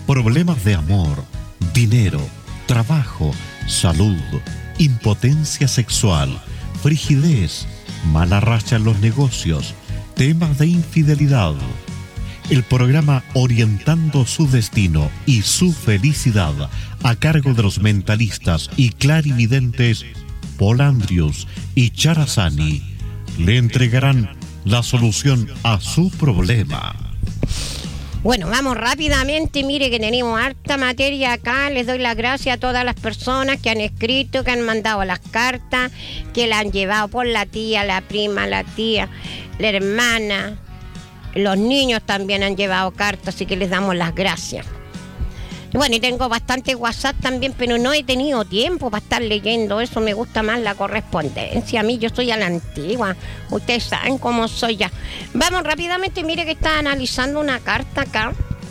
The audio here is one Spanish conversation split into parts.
problemas de amor, dinero, trabajo, salud, impotencia sexual, frigidez, mala racha en los negocios, temas de infidelidad. El programa Orientando su Destino y su Felicidad, a cargo de los mentalistas y clarividentes Paul Andrews y Charazani, le entregarán la solución a su problema. Bueno, vamos rápidamente, mire que tenemos harta materia acá. Les doy las gracias a todas las personas que han escrito, que han mandado las cartas, que la han llevado por la tía, la prima, la tía, la hermana. Los niños también han llevado cartas, así que les damos las gracias. Bueno, y tengo bastante WhatsApp también, pero no he tenido tiempo para estar leyendo eso. Me gusta más la correspondencia. A mí, yo soy a la antigua. Ustedes saben cómo soy ya. Vamos rápidamente, mire que está analizando una carta acá.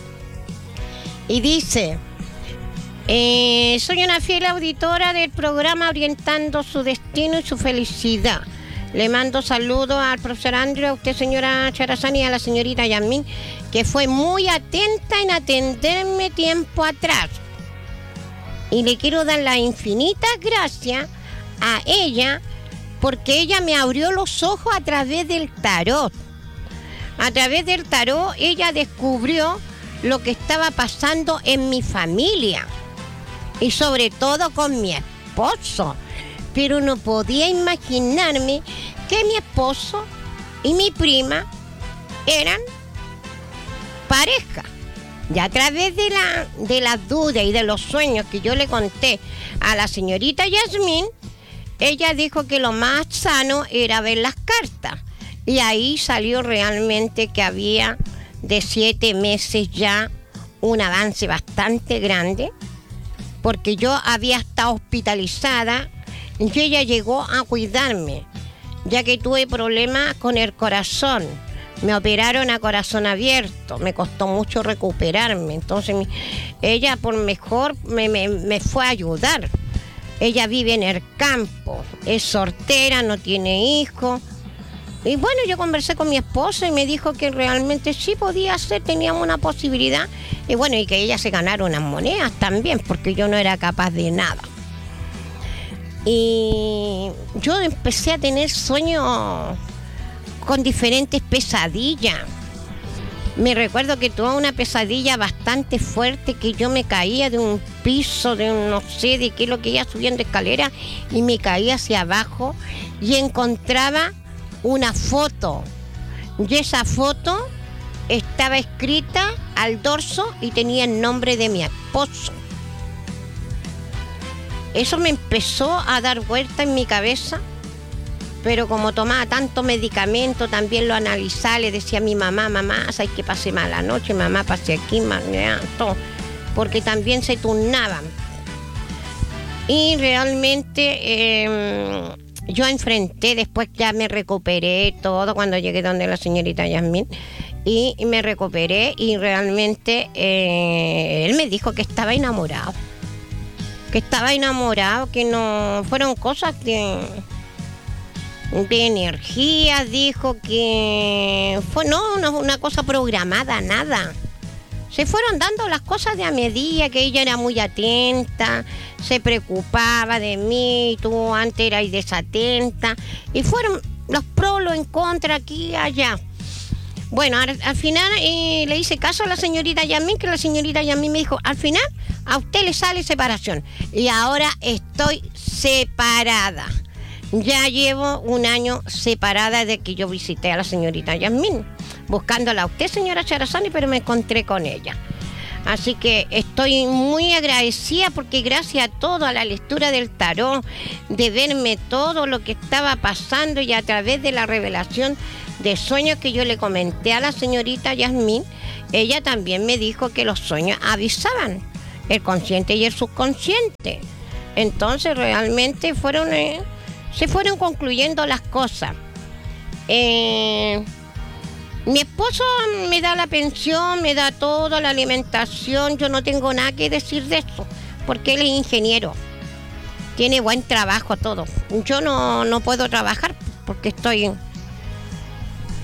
Y dice: soy una fiel auditora del programa Orientando su Destino y su Felicidad. Le mando saludos al profesor Andrew, a usted, señora Charazani, y a la señorita Yasmín, que fue muy atenta en atenderme tiempo atrás. Y le quiero dar las infinitas gracias a ella, porque ella me abrió los ojos a través del tarot. A través del tarot ella descubrió lo que estaba pasando en mi familia. Y sobre todo con mi esposo. Pero no podía imaginarme que mi esposo y mi prima eran pareja. Y a través de las dudas y de los sueños que yo le conté a la señorita Yasmín, ella dijo que lo más sano era ver las cartas. Y ahí salió realmente que había de 7 meses ya un avance bastante grande, porque yo había estado hospitalizada. Y ella llegó a cuidarme, ya que tuve problemas con el corazón. Me operaron a corazón abierto, me costó mucho recuperarme. Entonces ella por mejor me fue a ayudar. Ella vive en el campo, es soltera, no tiene hijos. Y bueno, yo conversé con mi esposo y me dijo que realmente sí podía ser, teníamos una posibilidad. Y bueno, y que ella se ganara unas monedas también, porque yo no era capaz de nada. Y yo empecé a tener sueños con diferentes pesadillas. Me recuerdo que tuve una pesadilla bastante fuerte, que yo me caía de un piso, de un no sé de qué, lo que iba subiendo escalera, y me caía hacia abajo y encontraba una foto. Y esa foto estaba escrita al dorso y tenía el nombre de mi esposo. Eso me empezó a dar vuelta en mi cabeza, pero como tomaba tanto medicamento, también lo analizaba, le decía a mi mamá, ¿sabes que pasé mala noche? Mamá, pasé aquí, todo, porque también se turnaban. Y realmente yo enfrenté, después ya me recuperé todo cuando llegué donde la señorita Yasmín, y me recuperé, y realmente él me dijo que estaba enamorado. Que no fueron cosas de energía, dijo que fue una cosa programada, nada. Se fueron dando las cosas de a medida, que ella era muy atenta, se preocupaba de mí, tú antes eras desatenta, y fueron los pros, los en contra, aquí y allá. Bueno, al final le hice caso a la señorita Yasmín, que la señorita Yasmín me dijo, al final a usted le sale separación. Y ahora estoy separada. Ya llevo 1 año separada desde que yo visité a la señorita Yasmín, buscándola a usted, señora Charazani, pero me encontré con ella. Así que estoy muy agradecida, porque gracias a todo, a la lectura del tarot, de verme todo lo que estaba pasando, y a través de la revelación de sueños que yo le comenté a la señorita Yasmín, ella también me dijo que los sueños avisaban, el consciente y el subconsciente. Entonces realmente se fueron concluyendo las cosas. Mi esposo me da la pensión, me da todo, la alimentación. Yo no tengo nada que decir de eso, porque él es ingeniero, tiene buen trabajo, todo. Yo no puedo trabajar porque estoy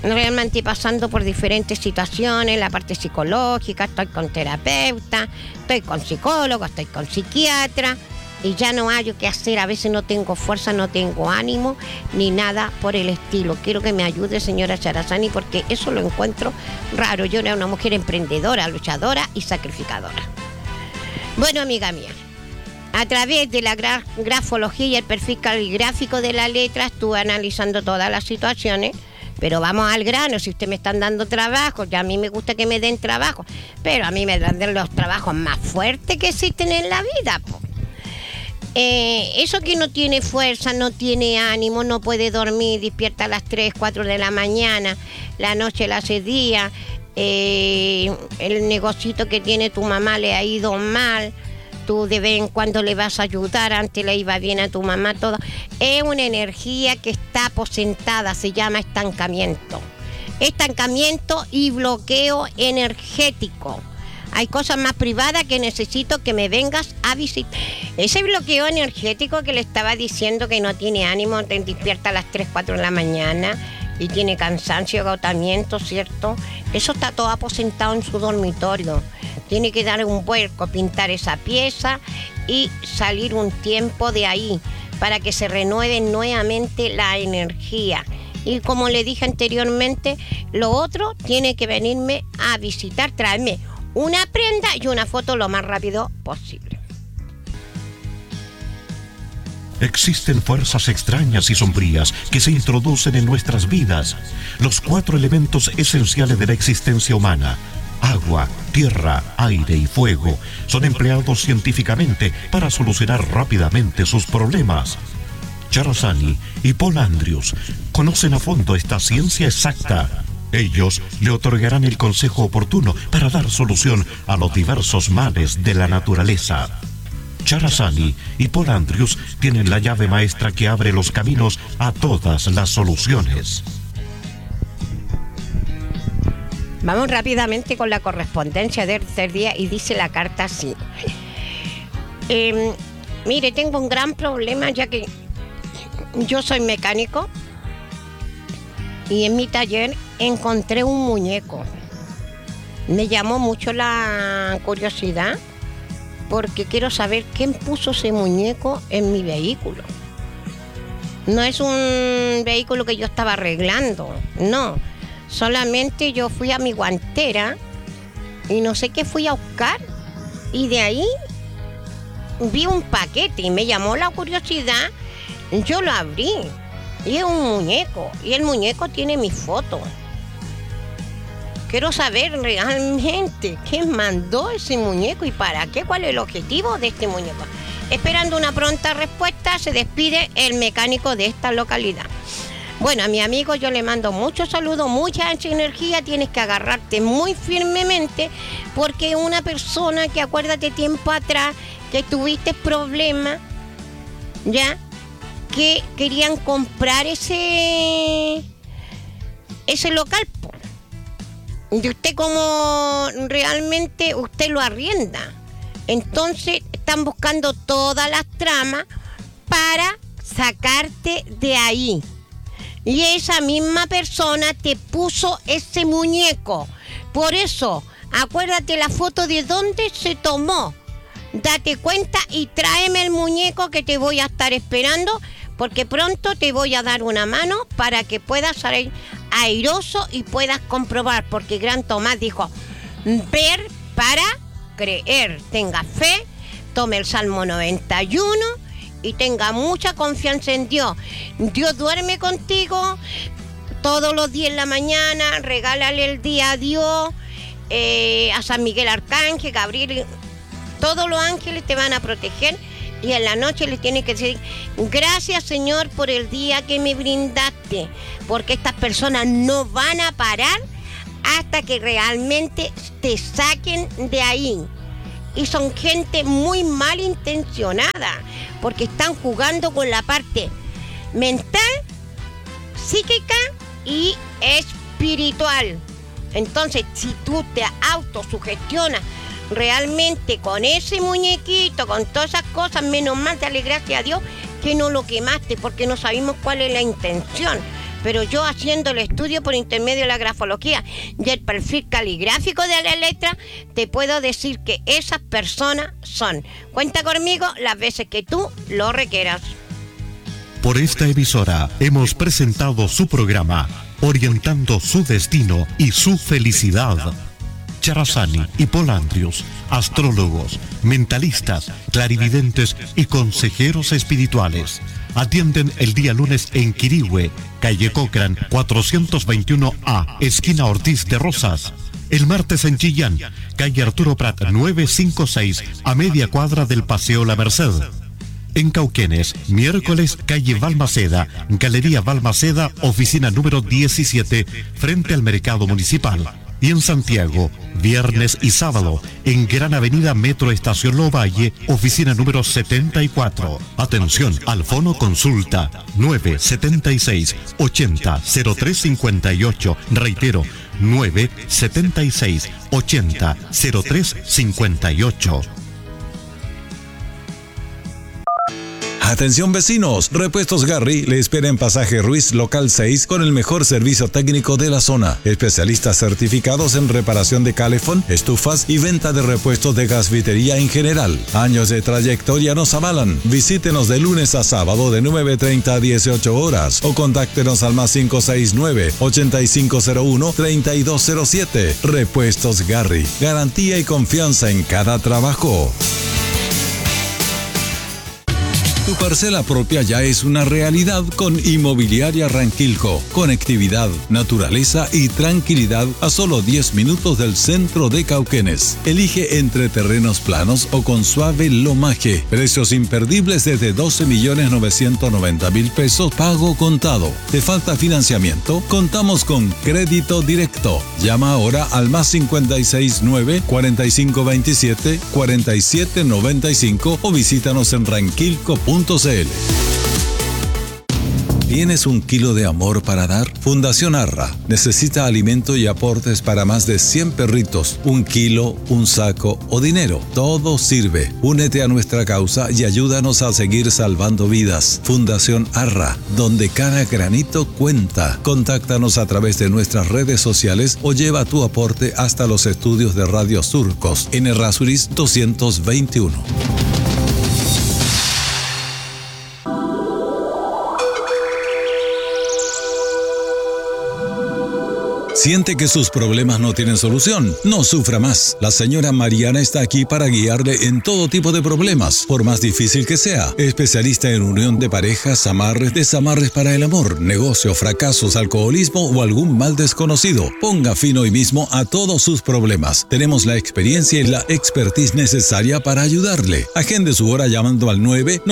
realmente pasando por diferentes situaciones, la parte psicológica, estoy con terapeuta, estoy con psicólogo, estoy con psiquiatra y ya no hallo qué hacer. A veces no tengo fuerza, no tengo ánimo ni nada por el estilo. Quiero que me ayude, señora Charazani, porque eso lo encuentro raro. Yo era una mujer emprendedora, luchadora y sacrificadora. Bueno, amiga mía, a través de la grafología y el perfil caligráfico de la letra estuve analizando todas las situaciones. Pero vamos al grano, si usted me están dando trabajo, ya a mí me gusta que me den trabajo, pero a mí me dan los trabajos más fuertes que existen en la vida, po. Eso que no tiene fuerza, no tiene ánimo, no puede dormir, despierta a las 3, 4 de la mañana, la noche le hace día, el negocito que tiene tu mamá le ha ido mal, tú de vez en cuando le vas a ayudar, antes le iba bien a tu mamá, todo. Es una energía que está aposentada, se llama estancamiento. Estancamiento y bloqueo energético. Hay cosas más privadas que necesito que me vengas a visitar. Ese bloqueo energético que le estaba diciendo que no tiene ánimo, te despierta a las 3, 4 de la mañana y tiene cansancio, agotamiento, ¿cierto? Eso está todo aposentado en su dormitorio. Tiene que dar un vuelco, pintar esa pieza y salir un tiempo de ahí para que se renueve nuevamente la energía. Y como le dije anteriormente, lo otro tiene que venirme a visitar, traerme una prenda y una foto lo más rápido posible. Existen fuerzas extrañas y sombrías que se introducen en nuestras vidas. Los 4 elementos esenciales de la existencia humana: agua, tierra, aire y fuego, son empleados científicamente para solucionar rápidamente sus problemas. Charazani y Paul Andrews conocen a fondo esta ciencia exacta. Ellos le otorgarán el consejo oportuno para dar solución a los diversos males de la naturaleza. Charazani y Paul Andrews tienen la llave maestra que abre los caminos a todas las soluciones. Vamos rápidamente con la correspondencia del tercer día y dice la carta así. Mire, tengo un gran problema ya que yo soy mecánico y en mi taller encontré un muñeco. Me llamó mucho la curiosidad porque quiero saber quién puso ese muñeco en mi vehículo. No es un vehículo que yo estaba arreglando, no. Solamente yo fui a mi guantera y no sé qué fui a buscar y de ahí vi un paquete y me llamó la curiosidad. Yo lo abrí y es un muñeco y el muñeco tiene mi foto. Quiero saber realmente quién mandó ese muñeco y para qué, cuál es el objetivo de este muñeco. Esperando una pronta respuesta, se despide el mecánico de esta localidad. Bueno, a mi amigo yo le mando muchos saludos, mucha energía, tienes que agarrarte muy firmemente porque una persona que acuérdate tiempo atrás que tuviste problemas, ya, que querían comprar ese local, de usted como realmente usted lo arrienda. Entonces están buscando todas las tramas para sacarte de ahí. Y esa misma persona te puso ese muñeco. Por eso, acuérdate la foto de dónde se tomó. Date cuenta y tráeme el muñeco que te voy a estar esperando, porque pronto te voy a dar una mano para que puedas salir airoso y puedas comprobar, porque Gran Tomás dijo, ver para creer, tenga fe, tome el Salmo 91 y tenga mucha confianza en Dios. Dios duerme contigo todos los días en la mañana, regálale el día a Dios, a San Miguel Arcángel, Gabriel, todos los ángeles te van a proteger. Y en la noche le tienes que decir, gracias Señor por el día que me brindaste, porque estas personas no van a parar hasta que realmente te saquen de ahí. Y son gente muy malintencionada, porque están jugando con la parte mental, psíquica y espiritual. Entonces, si tú te autosugestionas realmente con ese muñequito, con todas esas cosas, menos mal, dale gracias a Dios que no lo quemaste, porque no sabemos cuál es la intención. pero yo haciendo el estudio por intermedio de la grafología y el perfil caligráfico de la letra, te puedo decir que esas personas son. Cuenta conmigo las veces que tú lo requieras. Por esta emisora hemos presentado su programa, orientando su destino y su felicidad. Charazani y Polandrius, astrólogos, mentalistas, clarividentes y consejeros espirituales. Atienden el día lunes en Quirihue, calle Cochrane 421A, esquina Ortiz de Rosas. El martes en Chillán, calle Arturo Prat 956, a media cuadra del Paseo La Merced. En Cauquenes, miércoles, calle Balmaceda, Galería Balmaceda, oficina número 17, frente al Mercado Municipal. Y en Santiago, viernes y sábado, en Gran Avenida Metro Estación Lovalle, oficina número 74. Atención, al fono consulta 976 80 0358. Reitero, 976 80 0358. Atención vecinos, Repuestos Garry le espera en Pasaje Ruiz, local 6, con el mejor servicio técnico de la zona. Especialistas certificados en reparación de calefón, estufas y venta de repuestos de gasvitería en general. Años de trayectoria nos avalan. Visítenos de lunes a sábado de 9:30 a 18 horas o contáctenos al +569 8501 3207. Repuestos Garry, garantía y confianza en cada trabajo. Tu parcela propia ya es una realidad con Inmobiliaria Ranquilco. Conectividad, naturaleza y tranquilidad a solo 10 minutos del centro de Cauquenes. Elige entre terrenos planos o con suave lomaje. Precios imperdibles desde 12.990.000 pesos pago contado. ¿Te falta financiamiento? Contamos con crédito directo. Llama ahora al +569 4527 4795 o visítanos en ranquilco.cl. ¿Tienes 1 kilo de amor para dar? Fundación Arra necesita alimento y aportes para más de 100 perritos. 1 kilo, un saco o dinero. Todo sirve. Únete a nuestra causa y ayúdanos a seguir salvando vidas. Fundación Arra, donde cada granito cuenta. Contáctanos a través de nuestras redes sociales o lleva tu aporte hasta los estudios de Radio Surcos en Errázuriz 221. ¿Siente que sus problemas no tienen solución? No sufra más. La señora Mariana está aquí para guiarle en todo tipo de problemas, por más difícil que sea. Especialista en unión de parejas, amarres, desamarres para el amor, negocio, fracasos, alcoholismo o algún mal desconocido. Ponga fin hoy mismo a todos sus problemas. Tenemos la experiencia y la expertise necesaria para ayudarle. Agende su hora llamando al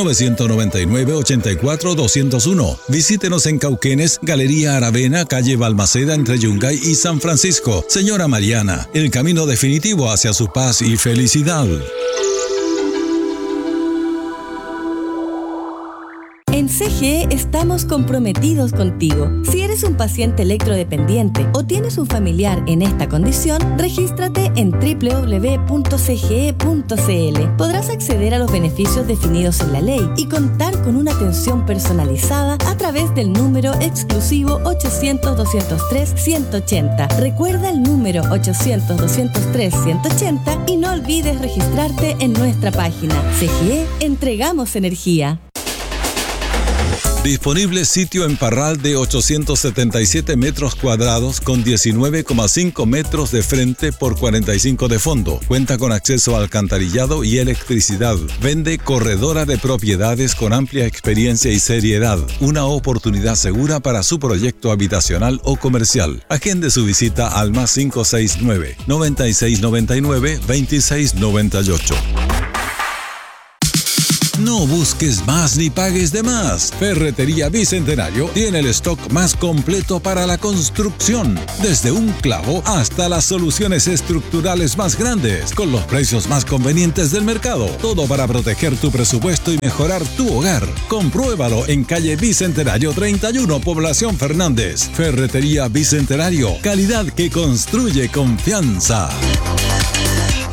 9-999-84-201. Visítenos en Cauquenes, Galería Aravena, calle Balmaceda, entre Yungay y San Francisco. Señora Mariana, el camino definitivo hacia su paz y felicidad. En CGE estamos comprometidos contigo. Si eres un paciente electrodependiente o tienes un familiar en esta condición, regístrate en www.cge.cl. Podrás acceder a los beneficios definidos en la ley y contar con una atención personalizada a través del número exclusivo 800-203-180. Recuerda el número 800-203-180 y no olvides registrarte en nuestra página. CGE, entregamos energía. Disponible sitio en Parral de 877 metros cuadrados con 19,5 metros de frente por 45 de fondo. Cuenta con acceso a alcantarillado y electricidad. Vende corredora de propiedades con amplia experiencia y seriedad. Una oportunidad segura para su proyecto habitacional o comercial. Agende su visita al +569 9699 2698. No busques más ni pagues de más. Ferretería Bicentenario tiene el stock más completo para la construcción. Desde un clavo hasta las soluciones estructurales más grandes, con los precios más convenientes del mercado. Todo para proteger tu presupuesto y mejorar tu hogar. Compruébalo en calle Bicentenario 31, Población Fernández. Ferretería Bicentenario, calidad que construye confianza.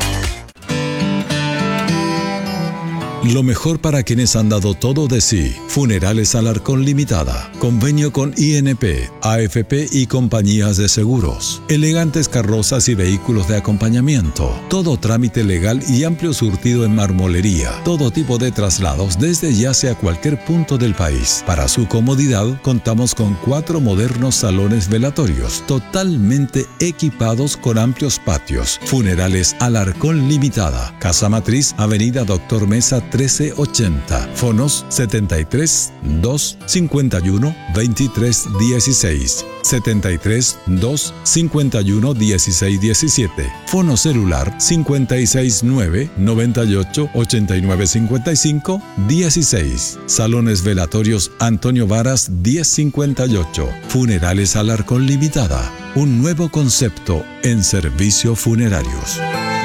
Lo mejor para quienes han dado todo de sí. Funerales Alarcón Limitada. Convenio con INP, AFP y compañías de seguros. Elegantes carrozas y vehículos de acompañamiento. Todo trámite legal y amplio surtido en marmolería. Todo tipo de traslados desde y hacia cualquier punto del país. Para su comodidad, contamos con 4 modernos salones velatorios, totalmente equipados con amplios patios. Funerales Alarcón Limitada. Casa Matriz, Avenida Doctor Mesa 1380. Fonos 73 2 51 23 16. 73 2 51 16 17. Fono celular 56 9 98 89 55 16. Salones velatorios Antonio Varas 1058. Funerales Alarcón Limitada. Un nuevo concepto en servicios funerarios.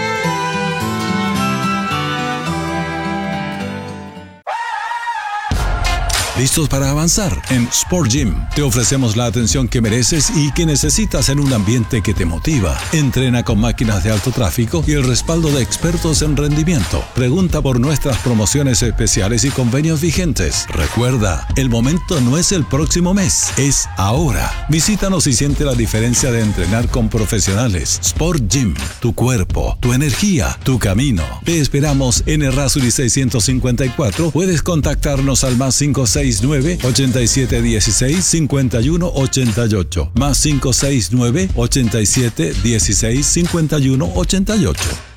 ¿Listos para avanzar? En Sport Gym te ofrecemos la atención que mereces y que necesitas en un ambiente que te motiva. Entrena con máquinas de alto tráfico y el respaldo de expertos en rendimiento. Pregunta por nuestras promociones especiales y convenios vigentes. Recuerda, el momento no es el próximo mes, es ahora. Visítanos y siente la diferencia de entrenar con profesionales. Sport Gym, tu cuerpo, tu energía, tu camino. Te esperamos en Errázuriz 654. Puedes contactarnos al más 569-8716-5188. Más 569-8716-5188.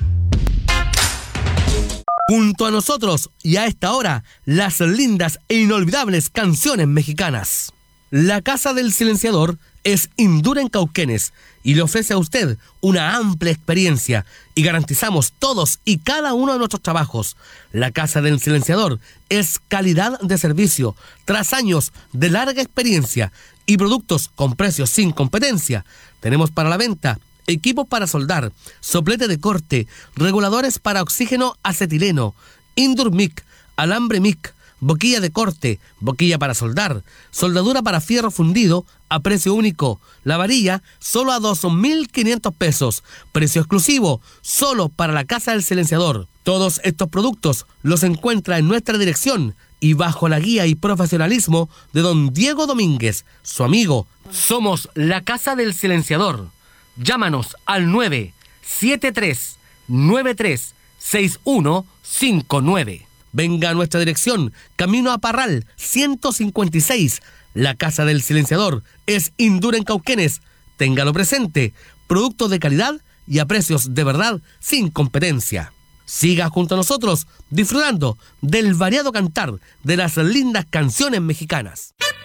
Junto a nosotros y a esta hora, las lindas e inolvidables canciones mexicanas. La Casa del Silenciador es Indura en Cauquenes y le ofrece a usted una amplia experiencia y garantizamos todos y cada uno de nuestros trabajos. La Casa del Silenciador es calidad de servicio tras años de larga experiencia y productos con precios sin competencia. Tenemos para la venta equipos para soldar, soplete de corte, reguladores para oxígeno acetileno, Indur Mic, alambre Mic, boquilla de corte, boquilla para soldar, soldadura para fierro fundido a precio único. La varilla solo a 2.500 pesos. Precio exclusivo solo para la Casa del Silenciador. Todos estos productos los encuentra en nuestra dirección y bajo la guía y profesionalismo de don Diego Domínguez, su amigo. Somos la Casa del Silenciador. Llámanos al 973-93-6159. Venga a nuestra dirección, Camino a Parral, 156. La Casa del Silenciador es Indura en Cauquenes. Téngalo presente. Productos de calidad y a precios de verdad sin competencia. Siga junto a nosotros disfrutando del variado cantar de las lindas canciones mexicanas.